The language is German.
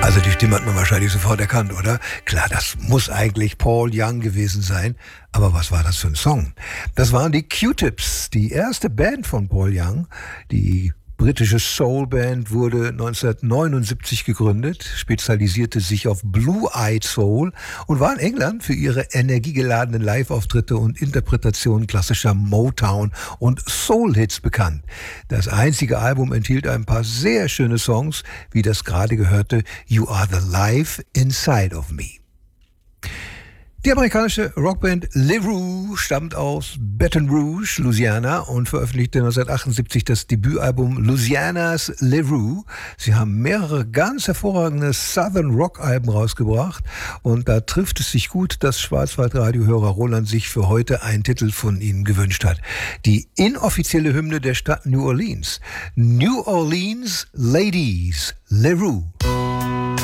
Also die Stimme hat man wahrscheinlich sofort erkannt, oder? Klar, das muss eigentlich Paul Young gewesen sein. Aber was war das für ein Song? Das waren die Q-Tips, die erste Band von Paul Young. Die britische Soul-Band wurde 1979 gegründet, spezialisierte sich auf Blue-Eyed Soul und war in England für ihre energiegeladenen Live-Auftritte und Interpretationen klassischer Motown- und Soul-Hits bekannt. Das einzige Album enthielt ein paar sehr schöne Songs, wie das gerade gehörte You Are the Life Inside of Me. Die amerikanische Rockband Le Roux stammt aus Baton Rouge, Louisiana und veröffentlichte 1978 das Debütalbum Louisianas Le Roux. Sie haben mehrere ganz hervorragende Southern Rock-Alben rausgebracht und da trifft es sich gut, dass Schwarzwaldradiohörer Roland sich für heute einen Titel von ihnen gewünscht hat. Die inoffizielle Hymne der Stadt New Orleans. New Orleans Ladies, Le Roux.